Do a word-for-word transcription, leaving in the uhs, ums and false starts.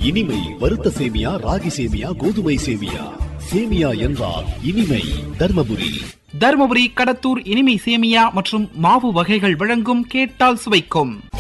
இனிமை வறுத்த சேமியா, ராகி சேமியா, கோதுமை சேமியா. சேமியா என்றால் இனிமை. தர்மபுரி தர்மபுரி கடத்தூர் இனிமை சேமியா மற்றும் மாவு வகைகள் வழங்கும் கேட்டால் சுவைக்கும்